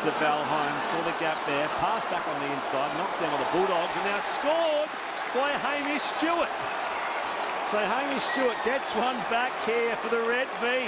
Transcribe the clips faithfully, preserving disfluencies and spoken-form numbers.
to Val Holmes, saw the gap there, passed back on the inside, knocked down by the Bulldogs, and now scored by Hamish Stewart. So Hamish Stewart gets one back here for the Red V.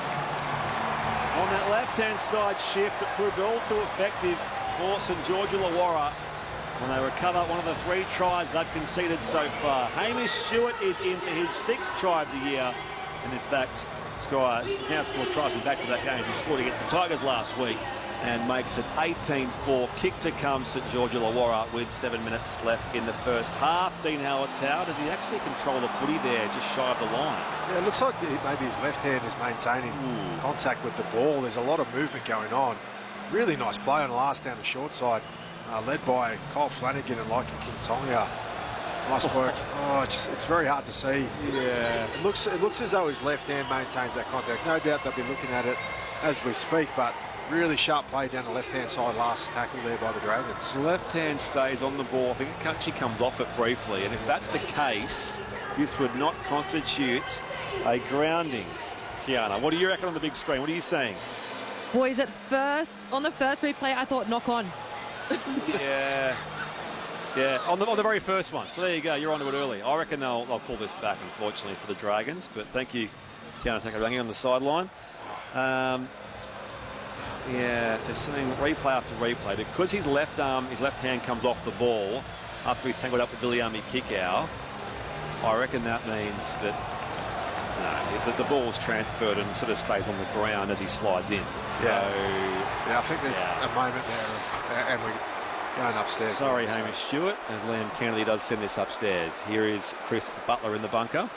On that left-hand side shift, it proved all too effective for St George Illawarra, and they recover one of the three tries they've conceded so far. Hamish Stewart is in for his sixth try of the year, and in fact, Skyers now scored tries in back-to-back games. He scored against the Tigers last week and makes it eighteen four. Kick to come, St George Illawarra with seven minutes left in the first half. Dean Howard-Tao, does he actually control the footy there just shy of the line? Yeah, it looks like the, maybe his left hand is maintaining Ooh. contact with the ball. There's a lot of movement going on. Really nice play on the last down the short side, uh, led by Kyle Flanagan and Leighton King Tonga. Nice work. Oh, it's, just, it's very hard to see. Yeah. It looks, it looks as though his left hand maintains that contact. No doubt they'll be looking at it as we speak, but really sharp play down the left-hand side last tackle there by the Dragons. The left hand stays on the ball. I think it actually comes off it briefly, and if that's the case, this would not constitute a grounding. Kiana, what do you reckon on the big screen? What are you saying? Boys, at first, on the first replay, I thought knock on. Yeah. Yeah, on the, on the very first one. So there you go, you're onto it early. I reckon they'll, they'll call this back, unfortunately, for the Dragons. But thank you, Kiana Takarangi, on the sideline. Um, yeah, just seeing replay after replay. Because his left arm, his left hand comes off the ball after he's tangled up with Viliami Kikau, I reckon that means that no, the, the ball's transferred and sort of stays on the ground as he slides in. So, yeah, yeah I think there's yeah. a moment there, of, and we. Going upstairs. Sorry, Hamish Stewart, as Liam Kennedy does send this upstairs. Here is Chris Butler in the bunker.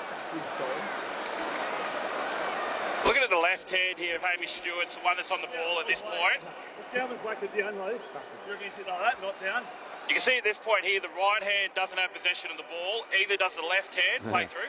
Looking at the left hand here of Hamish Stewart's the one that's on the ball at this point. Down was whacked down, though. You're going to sit like that, not down. You can see at this point here, the right hand doesn't have possession of the ball. Either does the left hand, play through.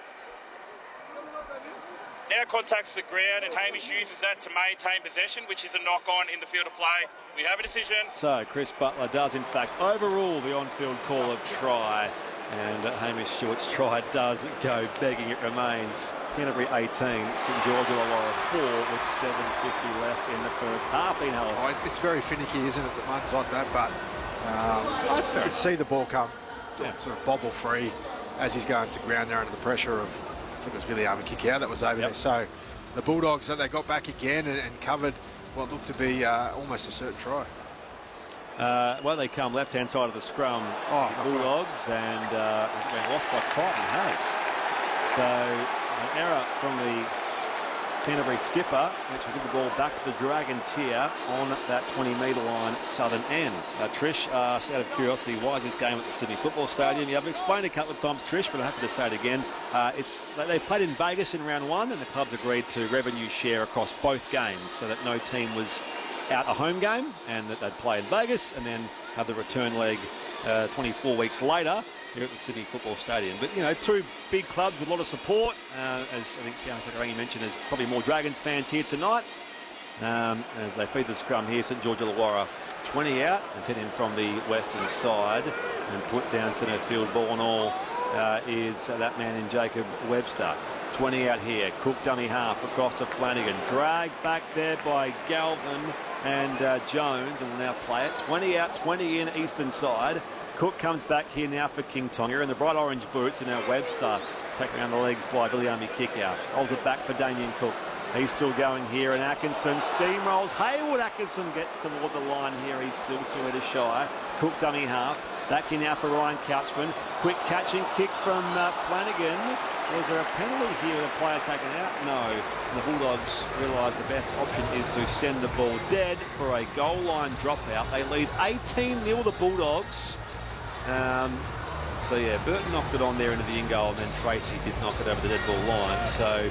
Now contacts the ground, and Hamish uses that to maintain possession, which is a knock-on in the field of play. We have a decision. So Chris Butler does, in fact, overrule the on-field call of try, and uh, Hamish Stewart's try does go begging. It remains Canterbury eighteen, St George Illawarra four, with seven fifty left in the first half. Oh, it's very finicky, isn't it, the ones like that, but um, oh, it's you can see the ball come yeah. sort of bobble free as he's going to ground there under the pressure of, I think it was Viliami Kikau that was over yep. there. So the Bulldogs, they got back again and, and covered what looked to be uh, almost a certain try. Uh, well, they come left-hand side of the scrum, oh, the Bulldogs, and uh, been lost by Crichton Hayes. So an error from the Canterbury skipper, which will give the ball back to the Dragons here on that twenty metre line, southern end. Uh, Trish asks, out of curiosity, why is this game at the Sydney Football Stadium? Yeah, I've explained it a couple of times, Trish, but I'm happy to say it again. Uh, it's they played in Vegas in round one, and the clubs agreed to revenue share across both games, so that no team was out a home game, and that they'd play in Vegas, and then have the return leg uh, twenty-four weeks later here at the Sydney Football Stadium. But, you know, two big clubs with a lot of support. Uh, as I think Kiana Takarangi mentioned, there's probably more Dragons fans here tonight. Um, as they feed the scrum here, St George Illawarra twenty out, and ten in from the western side, and put down centre field ball and all uh, is uh, that man in Jacob Webster. twenty out here, Cook dummy half across to Flanagan, dragged back there by Galvin and uh, Jones, and will now play it. twenty out, twenty in, eastern side. Cook comes back here now for King Tonga in the bright orange boots, and now Webster taken around the legs by Viliami Kikau. Holds it back for Damien Cook. He's still going here, and Atkinson steamrolls. Haywood Atkinson gets toward the line here. He's still two metres shy. Cook dummy half. Back here now for Ryan Couchman. Quick catch and kick from uh, Flanagan. Was there a penalty here with a player taken out? No. And the Bulldogs realise the best option is to send the ball dead for a goal line dropout. They lead eighteen nil the Bulldogs. Um, so yeah, Burton knocked it on there into the in goal, and then Tracy did knock it over the dead ball line. So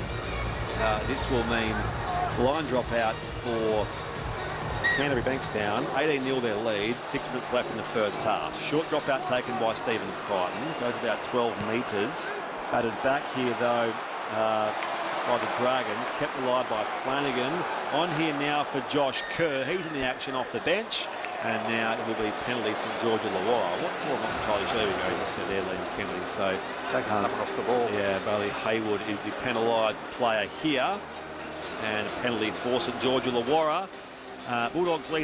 uh, this will mean line dropout for Canterbury Bankstown. eighteen nil their lead, six minutes left in the first half. Short dropout taken by Stephen Crichton, goes about twelve metres. Batted back here though uh, by the Dragons, kept alive by Flanagan. On here now for Josh Kerr, he's in the action off the bench. And now it will be penalty St George Illawarra. What for? I'm not entirely sure. There we go. As I said, there, Liam Kennedy. So taking um, something off the ball. Yeah, Bailey Haywood is the penalised player here, and a penalty for St George Illawarra. Uh, Bulldogs lead